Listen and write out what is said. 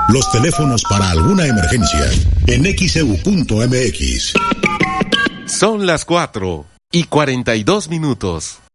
Los teléfonos para alguna emergencia en xeu.mx. Son las 4:42.